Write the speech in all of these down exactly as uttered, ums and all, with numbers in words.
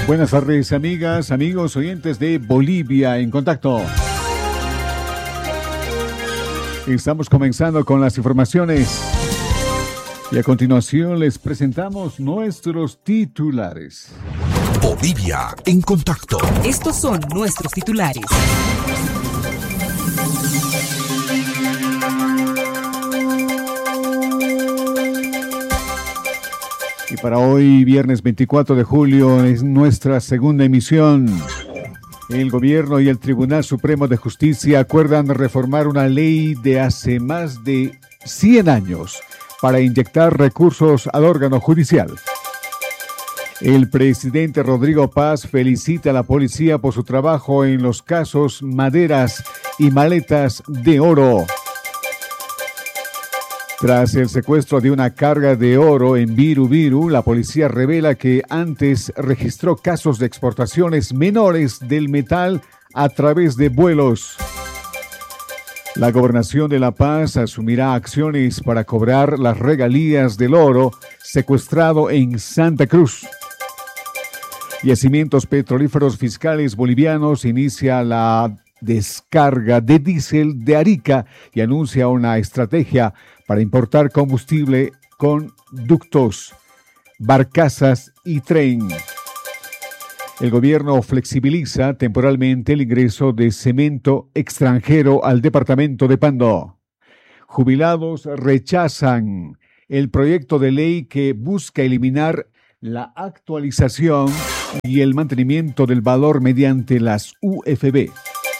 Buenas tardes, amigas, amigos, oyentes de Bolivia en Contacto. Estamos comenzando con las informaciones y a continuación les presentamos nuestros titulares. Bolivia en Contacto. Estos son nuestros titulares. Y para hoy, viernes veinticuatro de julio, es nuestra segunda emisión. El gobierno y el Tribunal Supremo de Justicia acuerdan reformar una ley de hace más de cien años para inyectar recursos al órgano judicial. El presidente Rodrigo Paz felicita a la policía por su trabajo en los casos Maderas y Maletas de Oro. Tras el secuestro de una carga de oro en Viru Viru, la policía revela que antes registró casos de exportaciones menores del metal a través de vuelos. La Gobernación de La Paz asumirá acciones para cobrar las regalías del oro secuestrado en Santa Cruz. Yacimientos petrolíferos fiscales bolivianos inicia la descarga de diésel de Arica y anuncia una estrategia para importar combustible con ductos, barcazas y tren. El gobierno flexibiliza temporalmente el ingreso de cemento extranjero al departamento de Pando. Jubilados rechazan el proyecto de ley que busca eliminar la actualización y el mantenimiento del valor mediante las U F B.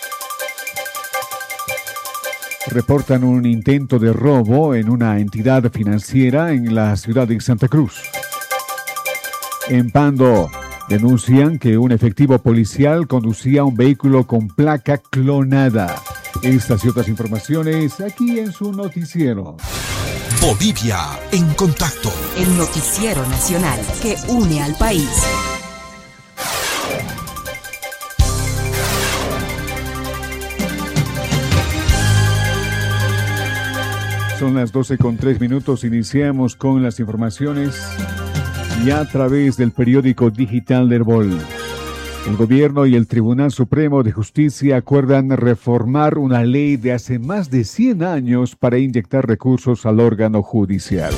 Reportan un intento de robo en una entidad financiera en la ciudad de Santa Cruz. En Pando, denuncian que un efectivo policial conducía un vehículo con placa clonada. Estas y otras informaciones aquí en su noticiero. Bolivia en Contacto. El noticiero nacional que une al país. Son las doce con tres minutos, iniciamos con las informaciones y a través del periódico digital de Herbol. El gobierno y el Tribunal Supremo de Justicia acuerdan reformar una ley de hace más de cien años para inyectar recursos al órgano judicial.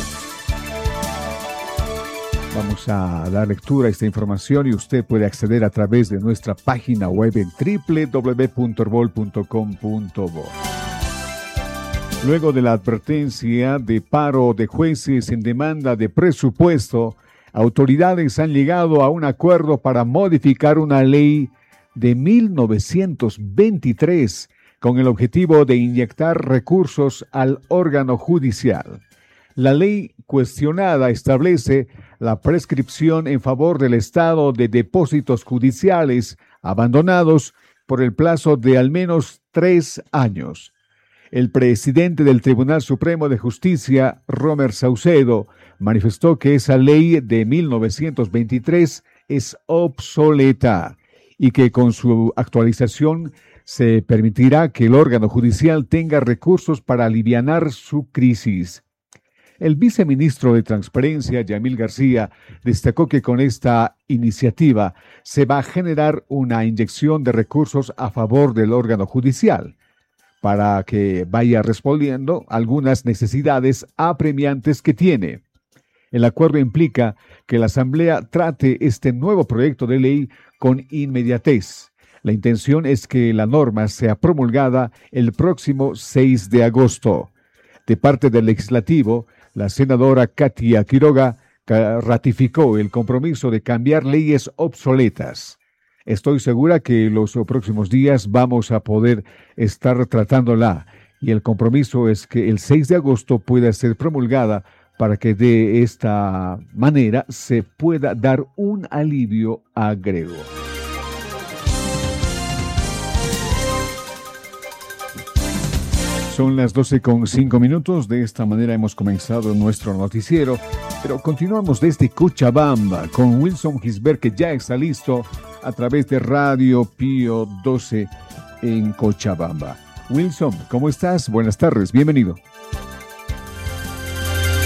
Vamos a dar lectura a esta información y usted puede acceder a través de nuestra página web en doble u doble u doble u punto herbol punto com punto bo. Luego de la advertencia de paro de jueces en demanda de presupuesto, autoridades han llegado a un acuerdo para modificar una ley de mil novecientos veintitrés con el objetivo de inyectar recursos al órgano judicial. La ley cuestionada establece la prescripción en favor del Estado de depósitos judiciales abandonados por el plazo de al menos tres años. El presidente del Tribunal Supremo de Justicia, Romer Saucedo, manifestó que esa ley de mil novecientos veintitrés es obsoleta y que con su actualización se permitirá que el órgano judicial tenga recursos para alivianar su crisis. El viceministro de Transparencia, Yamil García, destacó que con esta iniciativa se va a generar una inyección de recursos a favor del órgano judicial, para que vaya respondiendo algunas necesidades apremiantes que tiene. El acuerdo implica que la Asamblea trate este nuevo proyecto de ley con inmediatez. La intención es que la norma sea promulgada el próximo seis de agosto. De parte del Legislativo, la senadora Katia Quiroga ratificó el compromiso de cambiar leyes obsoletas. Estoy segura que los próximos días vamos a poder estar tratándola y el compromiso es que el seis de agosto pueda ser promulgada para que de esta manera se pueda dar un alivio, agregó. Son las doce con cinco minutos, de esta manera hemos comenzado nuestro noticiero, pero continuamos desde Cochabamba con Wilson Gisbert, que ya está listo a través de Radio Pío doce en Cochabamba. Wilson, ¿cómo estás? Buenas tardes, bienvenido.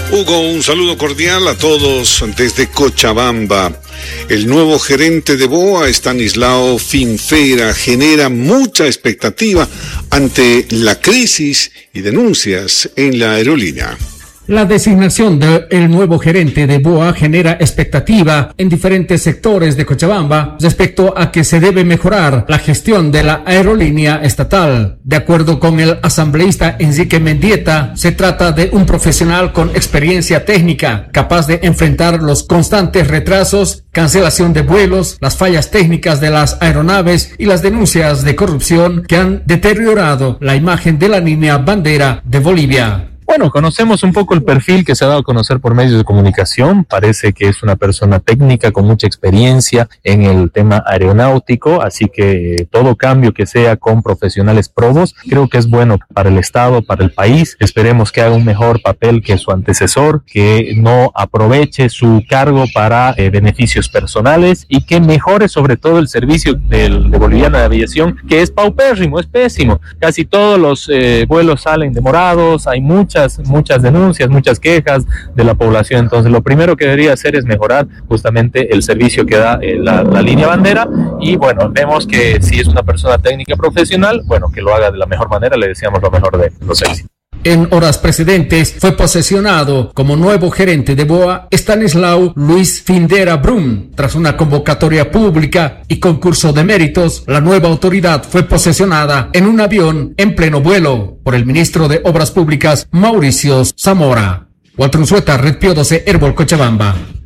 Hugo, un saludo cordial a todos desde Cochabamba. El nuevo gerente de B O A, Estanislao Finfera, genera mucha expectativa ante la crisis y denuncias en la aerolínea. La designación del nuevo gerente de B O A genera expectativa en diferentes sectores de Cochabamba respecto a que se debe mejorar la gestión de la aerolínea estatal. De acuerdo con el asambleísta Enrique Mendieta, se trata de un profesional con experiencia técnica, capaz de enfrentar los constantes retrasos, cancelación de vuelos, las fallas técnicas de las aeronaves y las denuncias de corrupción que han deteriorado la imagen de la línea bandera de Bolivia. Bueno, conocemos un poco el perfil que se ha dado a conocer por medios de comunicación. Parece que es una persona técnica con mucha experiencia en el tema aeronáutico, así que todo cambio que sea con profesionales probos creo que es bueno para el Estado, para el país. Esperemos que haga un mejor papel que su antecesor, que no aproveche su cargo para eh, beneficios personales y que mejore sobre todo el servicio del, de Boliviana de Aviación, que es paupérrimo, es pésimo. Casi todos los eh, vuelos salen demorados, hay mucha muchas denuncias, muchas quejas de la población. Entonces lo primero que debería hacer es mejorar justamente el servicio que da eh, la, la línea bandera, y bueno, vemos que si es una persona técnica profesional, bueno, que lo haga de la mejor manera. Le deseamos lo mejor de los éxitos. En horas precedentes fue posesionado como nuevo gerente de B O A Estanislao Luis Finfera Brum. Tras una convocatoria pública y concurso de méritos, la nueva autoridad fue posesionada en un avión en pleno vuelo por el ministro de Obras Públicas Mauricio Zamora. Walter Unzueta, Red Pío doce, Herbol, Cochabamba.